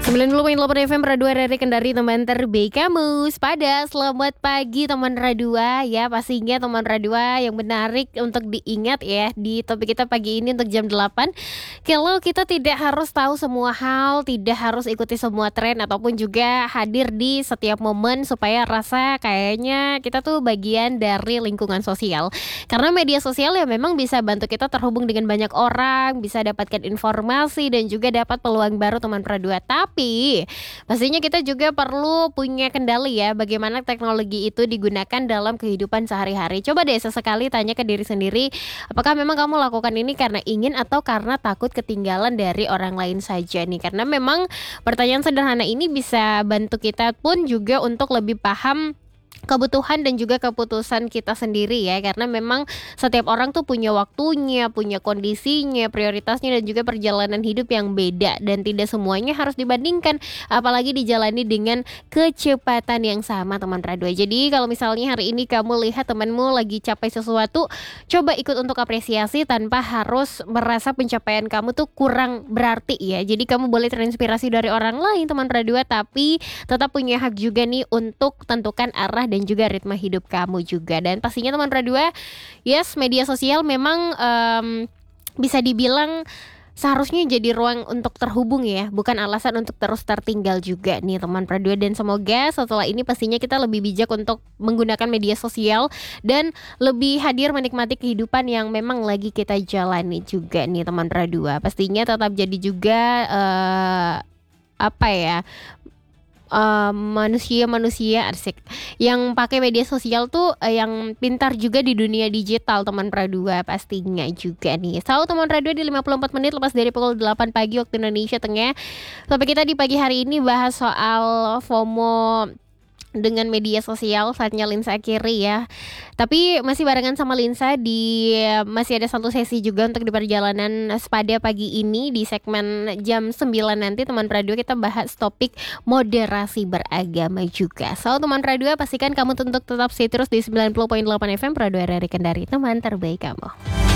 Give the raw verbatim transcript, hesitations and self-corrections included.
sembilan puluh koma delapan F M Radio R R I Kendari, teman terbaik kamu. Pada selamat pagi teman Radua ya. Pastinya teman Radua yang menarik untuk diingat ya di topik kita pagi ini untuk jam delapan. Kalau kita tidak harus tahu semua hal, tidak harus ikuti semua tren ataupun juga hadir di setiap momen supaya rasa kayaknya kita tuh bagian dari lingkungan sosial. Karena media sosial ya memang bisa bantu kita terhubung dengan banyak orang, bisa dapatkan informasi dan juga dapat peluang baru teman Radua. Tapi pastinya kita juga perlu punya kendali ya bagaimana teknologi itu digunakan dalam kehidupan sehari-hari. Coba deh sesekali tanya ke diri sendiri, apakah memang kamu lakukan ini karena ingin atau karena takut ketinggalan dari orang lain saja nih. Karena memang pertanyaan sederhana ini bisa bantu kita pun juga untuk lebih paham kebutuhan dan juga keputusan kita sendiri ya, karena memang setiap orang tuh punya waktunya, punya kondisinya, prioritasnya dan juga perjalanan hidup yang beda dan tidak semuanya harus dibandingkan, apalagi dijalani dengan kecepatan yang sama teman Radua. Jadi kalau misalnya hari ini kamu lihat temanmu lagi capai sesuatu, coba ikut untuk apresiasi tanpa harus merasa pencapaian kamu tuh kurang berarti ya. Jadi kamu boleh terinspirasi dari orang lain teman Radua, tapi tetap punya hak juga nih untuk tentukan arah dan juga ritme hidup kamu juga. Dan pastinya teman Radua, yes, media sosial memang um, bisa dibilang seharusnya jadi ruang untuk terhubung ya, bukan alasan untuk terus tertinggal juga nih teman Radua. Dan semoga setelah ini pastinya kita lebih bijak untuk menggunakan media sosial dan lebih hadir menikmati kehidupan yang memang lagi kita jalani juga nih teman Radua. Pastinya tetap jadi juga uh, apa ya, Uh, manusia-manusia asik yang pakai media sosial tuh uh, yang pintar juga di dunia digital teman Radua pastinya juga nih. Selalu teman Radua di lima puluh empat menit lepas dari pukul delapan pagi waktu Indonesia Tengah. Tapi kita di pagi hari ini bahas soal FOMO dengan media sosial, saatnya Linsa akhiri ya. Tapi masih barengan sama Linsa di masih ada satu sesi juga untuk di perjalanan sepada pagi ini di segmen jam sembilan nanti teman Radua kita bahas topik moderasi beragama juga. So teman Radua pastikan kamu untuk tetap stay terus di sembilan puluh koma delapan F M Radio R R I Kendari, teman terbaik kamu.